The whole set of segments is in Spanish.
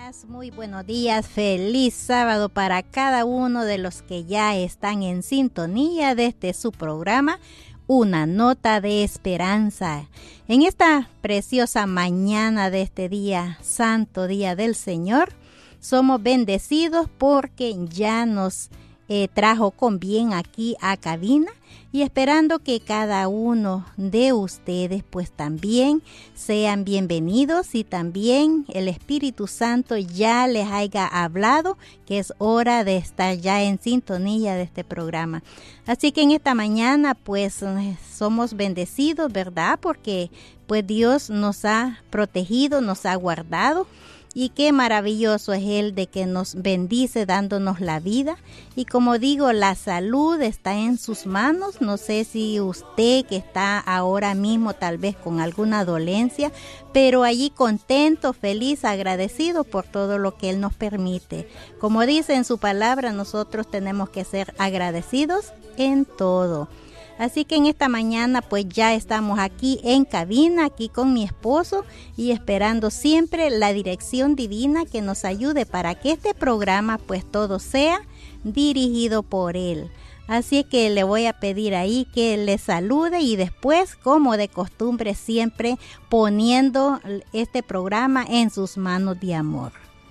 Muy buenos días, feliz sábado para cada uno de los que ya están en sintonía desde su programa Una Nota de Esperanza. En esta preciosa mañana de este día, Santo Día del Señor, somos bendecidos porque ya nos trajo con bien aquí a cabina y esperando que cada uno de ustedes pues también sean bienvenidos y también el Espíritu Santo ya les haya hablado que es hora de estar ya en sintonía de este programa. Así que en esta mañana pues somos bendecidos, ¿verdad? Porque pues Dios nos ha protegido, nos ha guardado. Y qué maravilloso es Él de que nos bendice dándonos la vida. Y como digo, la salud está en sus manos. No sé si usted que está ahora mismo tal vez con alguna dolencia, pero allí contento, feliz, agradecido por todo lo que Él nos permite. Como dice en su palabra, nosotros tenemos que ser agradecidos en todo. Así que en esta mañana pues ya estamos aquí en cabina, aquí con mi esposo y esperando siempre la dirección divina que nos ayude para que este programa pues todo sea dirigido por Él. Así que le voy a pedir ahí que le salude y después, como de costumbre, siempre poniendo este programa en sus manos de amor.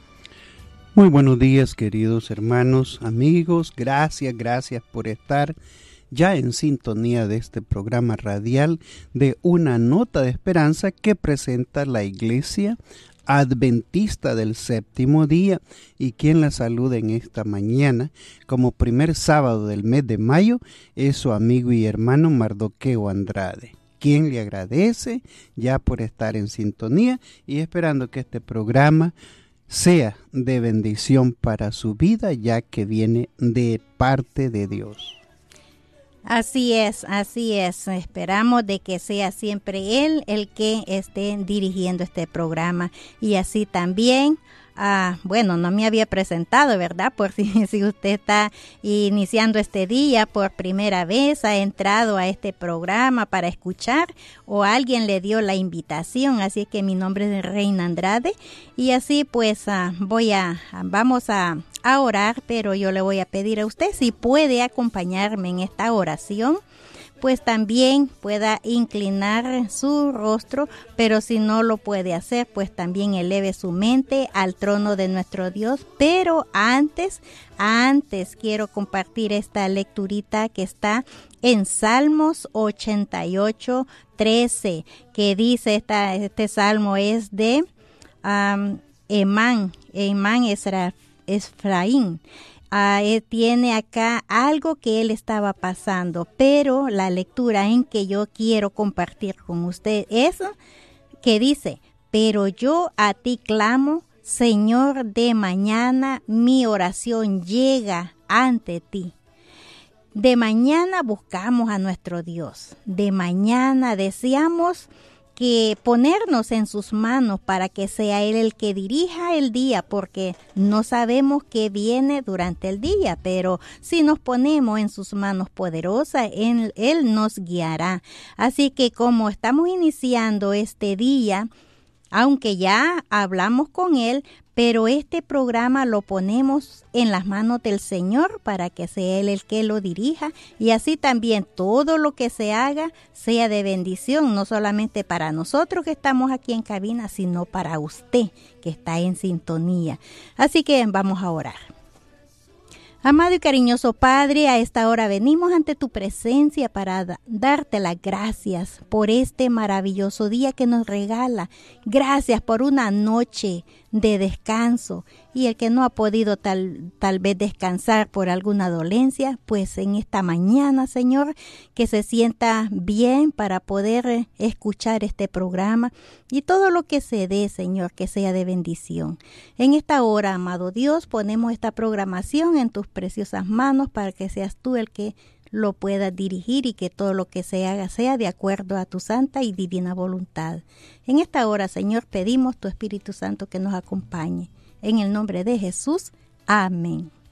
Muy buenos días, queridos hermanos, amigos, gracias por estar ya en sintonía de este programa radial de Una Nota de Esperanza que presenta la Iglesia Adventista del Séptimo Día y quien la saluda en esta mañana como primer sábado del mes de mayo es su amigo y hermano Mardoqueo Andrade, quien le agradece ya por estar en sintonía y esperando que este programa sea de bendición para su vida ya que viene de parte de Dios. Así es. Esperamos de que sea siempre Él el que esté dirigiendo este programa y así también. Bueno, no me había presentado, ¿verdad? Por si usted está iniciando este día por primera vez, ha entrado a este programa para escuchar o alguien le dio la invitación, así que mi nombre es Reina Andrade y así pues vamos a orar, pero yo le voy a pedir a usted si puede acompañarme en esta oración. Pues también pueda inclinar su rostro, pero si no lo puede hacer, pues también eleve su mente al trono de nuestro Dios. Pero antes quiero compartir esta lecturita que está en Salmos 88:13, que dice, este salmo es de Emán Efraín. Él tiene acá algo que él estaba pasando, pero la lectura en que yo quiero compartir con usted es que dice, pero yo a ti clamo, Señor, de mañana mi oración llega ante ti. De mañana buscamos a nuestro Dios, de mañana deseamos que ponernos en sus manos para que sea Él el que dirija el día, porque no sabemos qué viene durante el día, pero si nos ponemos en sus manos poderosas, Él nos guiará. Así que como estamos iniciando este día, aunque ya hablamos con Él, pero este programa lo ponemos en las manos del Señor para que sea Él el que lo dirija y así también todo lo que se haga sea de bendición, no solamente para nosotros que estamos aquí en cabina, sino para usted que está en sintonía. Así que vamos a orar. Amado y cariñoso Padre, a esta hora venimos ante tu presencia para darte las gracias por este maravilloso día que nos regala. Gracias por una noche de descanso y el que no ha podido tal vez descansar por alguna dolencia, pues en esta mañana, Señor, que se sienta bien para poder escuchar este programa y todo lo que se dé, Señor, que sea de bendición. En esta hora, amado Dios, ponemos esta programación en tus preciosas manos para que seas tú el que lo puedas dirigir y que todo lo que se haga sea de acuerdo a tu santa y divina voluntad. En esta hora, Señor, pedimos tu Espíritu Santo que nos acompañe. En el nombre de Jesús, amén.